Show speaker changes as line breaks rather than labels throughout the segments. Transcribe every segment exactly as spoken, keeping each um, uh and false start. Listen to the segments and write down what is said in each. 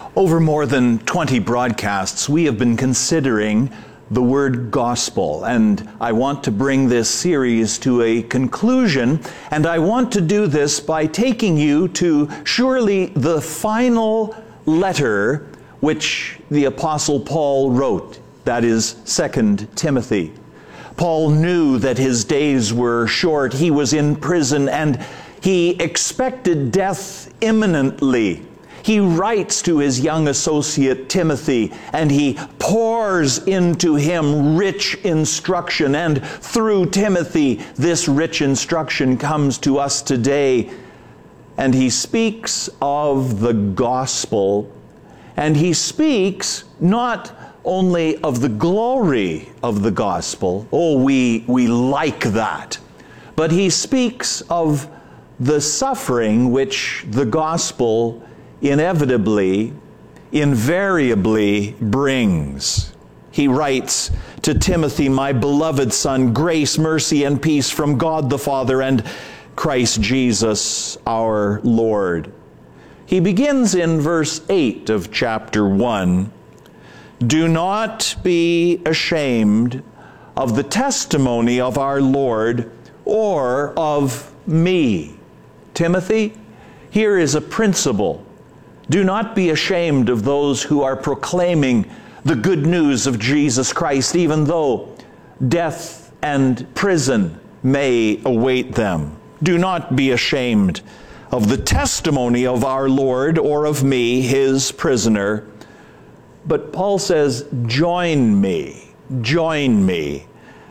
Over more than twenty broadcasts, we have been considering the word gospel, and I want to bring this series to a conclusion, and I want to do this by taking you to surely the final letter which the Apostle Paul wrote, that is Second Timothy. Paul knew that his days were short. He was in prison, and he expected death imminently. He writes to his young associate Timothy, and he pours into him rich instruction. And through Timothy, this rich instruction comes to us today. And he speaks of the gospel, and he speaks not only of the glory of the gospel. Oh, we, we like that. But he speaks of the suffering which the gospel inevitably, invariably brings. He writes to Timothy, "My beloved son, grace, mercy, and peace from God the Father and Christ Jesus our Lord." He begins in verse eight of chapter one, "Do not be ashamed of the testimony of our Lord or of me." Timothy, here is a principle. Do not be ashamed of those who are proclaiming the good news of Jesus Christ, even though death and prison may await them. Do not be ashamed of the testimony of our Lord or of me, his prisoner. But Paul says, join me, join me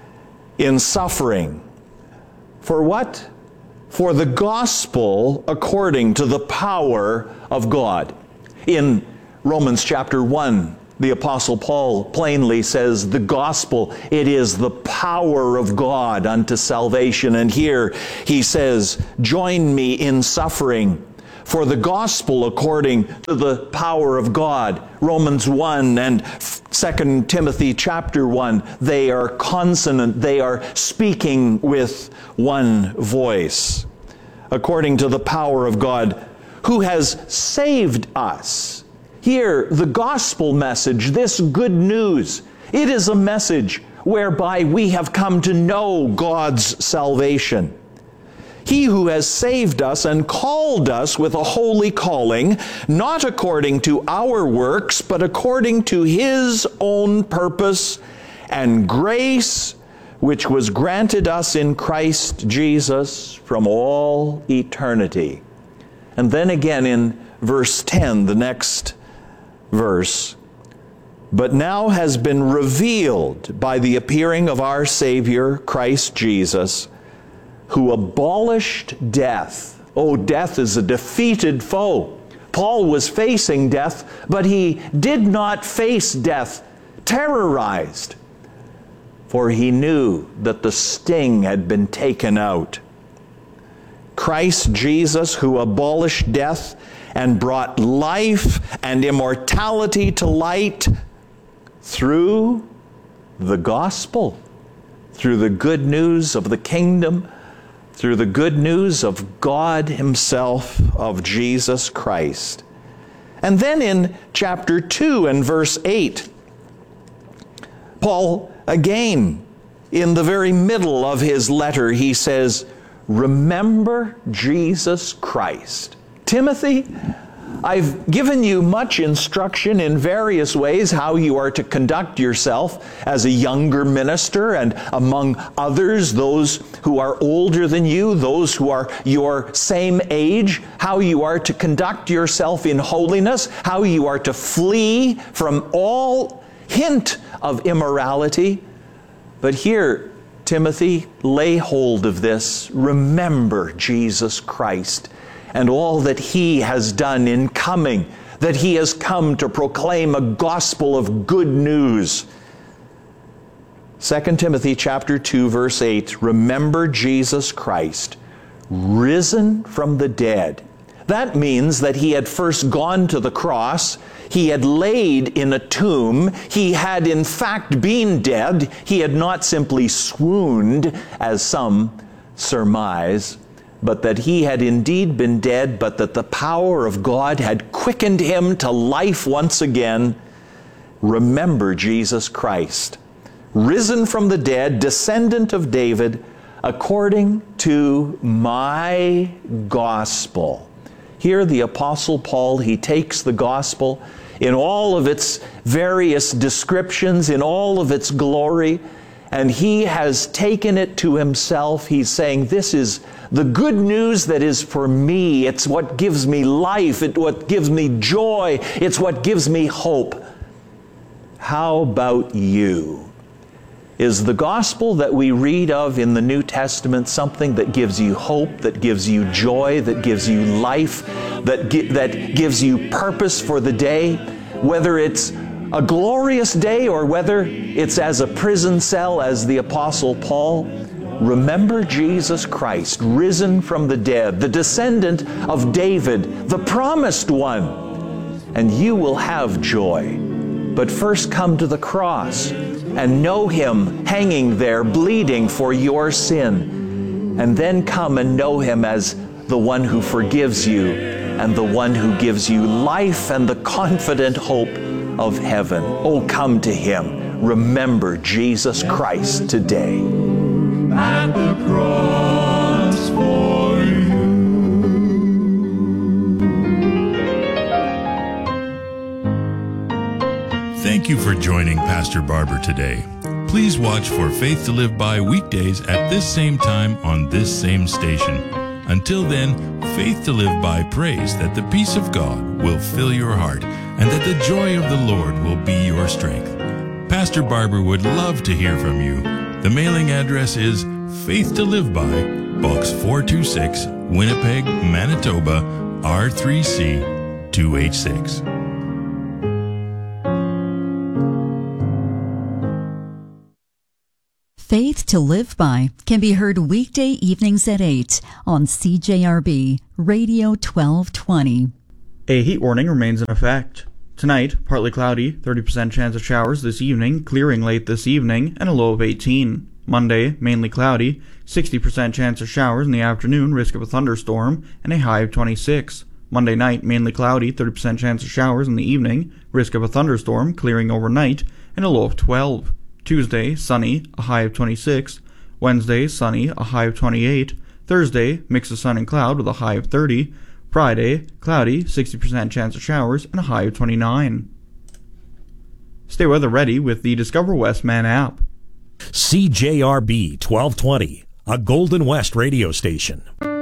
in suffering. For what? For the gospel according to the power of God. In Romans chapter one, the Apostle Paul plainly says the gospel, it is the power of God unto salvation. And here he says, join me in suffering for the gospel according to the power of God. Romans one and Second Timothy chapter one, they are consonant, they are speaking with one voice. According to the power of God, who has saved us. Here, the gospel message, this good news, it is a message whereby we have come to know God's salvation. He who has saved us and called us with a holy calling, not according to our works, but according to his own purpose and grace, which was granted us in Christ Jesus from all eternity. And then again in verse ten, the next verse, but now has been revealed by the appearing of our Savior, Christ Jesus, who abolished death. Oh, death is a defeated foe. Paul was facing death, but he did not face death terrorized, for he knew that the sting had been taken out. Christ Jesus, who abolished death and brought life and immortality to light through the gospel, through the good news of the kingdom, through the good news of God himself, of Jesus Christ. And then in chapter two and verse eight, Paul again, in the very middle of his letter, he says, remember Jesus Christ. Timothy, I've given you much instruction in various ways how you are to conduct yourself as a younger minister, and among others, those who are older than you, those who are your same age, how you are to conduct yourself in holiness, how you are to flee from all hint of immorality. But here, Timothy, lay hold of this. Remember Jesus Christ and all that he has done in coming, that he has come to proclaim a gospel of good news. Second Timothy chapter two, verse eight, remember Jesus Christ, risen from the dead. That means that he had first gone to the cross, he had laid in a tomb, he had in fact been dead, he had not simply swooned, as some surmise, but that he had indeed been dead, but that the power of God had quickened him to life once again, remember Jesus Christ, risen from the dead, descendant of David, according to my gospel. Here the Apostle Paul, he takes the gospel in all of its various descriptions, in all of its glory, and he has taken it to himself. He's saying, this is the good news that is for me. It's what gives me life. It's what gives me joy. It's what gives me hope. How about you? Is the gospel that we read of in the New Testament something that gives you hope, that gives you joy, that gives you life, that, gi- that gives you purpose for the day? Whether it's a glorious day or whether it's as a prison cell as the Apostle Paul, remember Jesus Christ, risen from the dead, the descendant of David, the promised one, and you will have joy. But first come to the cross and know Him hanging there, bleeding for your sin. And then come and know Him as the one who forgives you and the one who gives you life and the confident hope of heaven. Oh, come to Him. Remember Jesus Christ today.
At the cross for you.
Thank you for joining Pastor Barber today. Please watch for Faith to Live By weekdays at this same time on this same station. Until then, Faith to Live By prays that the peace of God will fill your heart and that the joy of the Lord will be your strength. Pastor Barber would love to hear from you. The mailing address is Faith to Live By, Box four two six, Winnipeg, Manitoba, R three C two H six.
Faith to Live By can be heard weekday evenings at eight on C J R B Radio twelve twenty.
A heat warning remains in effect. Tonight, partly cloudy, thirty percent chance of showers this evening, clearing late this evening, and a low of eighteen. Monday, mainly cloudy, sixty percent chance of showers in the afternoon, risk of a thunderstorm, and a high of twenty-six. Monday night, mainly cloudy, thirty percent chance of showers in the evening, risk of a thunderstorm, clearing overnight, and a low of twelve. Tuesday, sunny, a high of twenty-six. Wednesday, sunny, a high of twenty-eight. Thursday, mix of sun and cloud with a high of thirty. Friday, cloudy, sixty percent chance of showers, and a high of twenty-nine. Stay weather ready with the Discover Westman app.
C J R B twelve twenty, a Golden West radio station.